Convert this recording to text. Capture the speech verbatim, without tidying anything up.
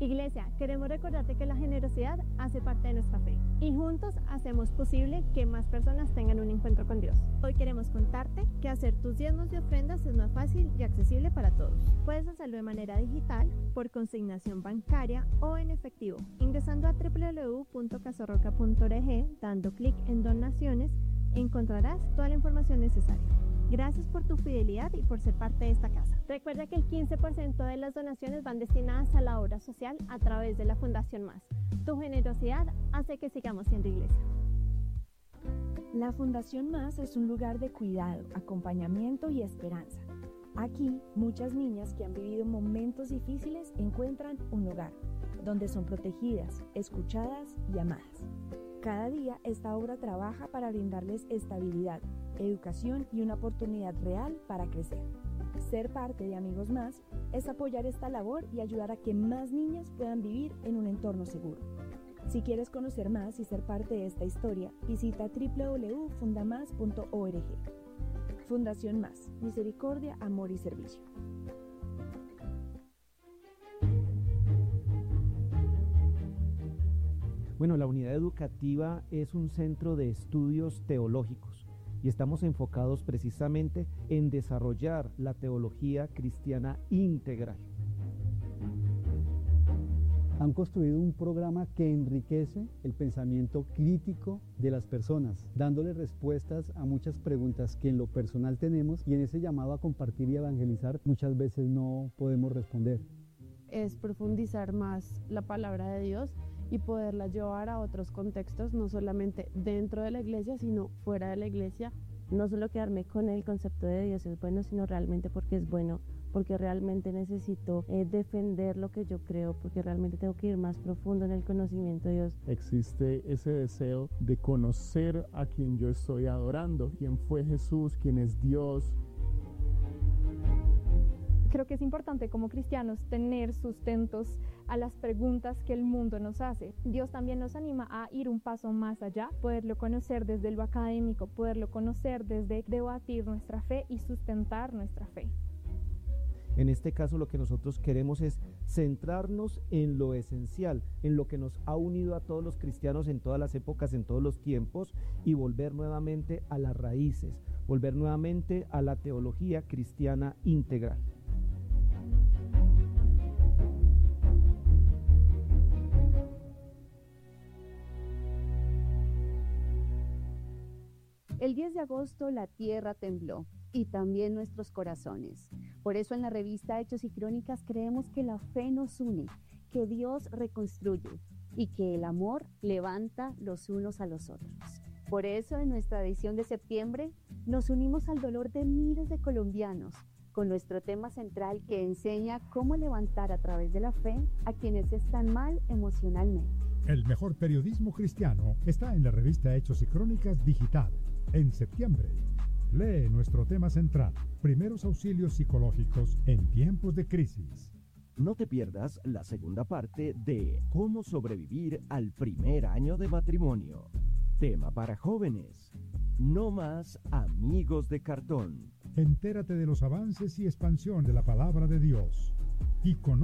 Iglesia, queremos recordarte que la generosidad hace parte de nuestra fe y juntos hacemos posible que más personas tengan un encuentro con Dios. Hoy queremos contarte que hacer tus diezmos y ofrendas es más fácil y accesible para todos. Puedes hacerlo de manera digital, por consignación bancaria o en efectivo, ingresando a doble u doble u doble u punto cazorroca punto org, dando clic en Donaciones, encontrarás toda la información necesaria. Gracias por tu fidelidad y por ser parte de esta casa. Recuerda que el quince por ciento de las donaciones van destinadas a la obra social a través de la Fundación Más. Tu generosidad hace que sigamos siendo iglesia. La Fundación Más es un lugar de cuidado, acompañamiento y esperanza. Aquí, muchas niñas que han vivido momentos difíciles encuentran un hogar, donde son protegidas, escuchadas y amadas. Cada día esta obra trabaja para brindarles estabilidad, educación y una oportunidad real para crecer. Ser parte de Amigos Más es apoyar esta labor y ayudar a que más niñas puedan vivir en un entorno seguro. Si quieres conocer más y ser parte de esta historia, visita doble u doble u doble u punto fundamas punto org. Fundación Más, misericordia, amor y servicio. Bueno, la unidad educativa es un centro de estudios teológicos y estamos enfocados precisamente en desarrollar la teología cristiana integral. Han construido un programa que enriquece el pensamiento crítico de las personas, dándole respuestas a muchas preguntas que en lo personal tenemos y en ese llamado a compartir y evangelizar muchas veces no podemos responder. Es profundizar más la palabra de Dios y poderla llevar a otros contextos, no solamente dentro de la iglesia, sino fuera de la iglesia. No solo quedarme con el concepto de Dios es bueno, sino realmente porque es bueno, porque realmente necesito eh, defender lo que yo creo, porque realmente tengo que ir más profundo en el conocimiento de Dios. Existe ese deseo de conocer a quien yo estoy adorando, quién fue Jesús, quién es Dios. Creo que es importante como cristianos tener sustentos a las preguntas que el mundo nos hace. Dios también nos anima a ir un paso más allá, poderlo conocer desde lo académico, poderlo conocer desde debatir nuestra fe y sustentar nuestra fe. En este caso lo que nosotros queremos es centrarnos en lo esencial, en lo que nos ha unido a todos los cristianos en todas las épocas, en todos los tiempos, y volver nuevamente a las raíces, volver nuevamente a la teología cristiana integral. El diez de agosto la tierra tembló y también nuestros corazones. Por eso en la revista Hechos y Crónicas creemos que la fe nos une, que Dios reconstruye y que el amor levanta los unos a los otros. Por eso en nuestra edición de septiembre nos unimos al dolor de miles de colombianos con nuestro tema central que enseña cómo levantar a través de la fe a quienes están mal emocionalmente. El mejor periodismo cristiano está en la revista Hechos y Crónicas digital. En septiembre, lee nuestro tema central, primeros auxilios psicológicos en tiempos de crisis. No te pierdas la segunda parte de Cómo sobrevivir al primer año de matrimonio. Tema para jóvenes. No más amigos de cartón. Entérate de los avances y expansión de la palabra de Dios y conoce